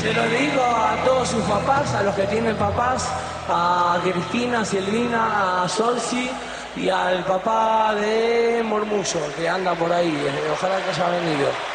Se lo digo a todos sus papás, a los que tienen papás, a Cristina, a Silvina, a Solsi y al papá de Mormullo, que anda por ahí. Ojalá que haya venido.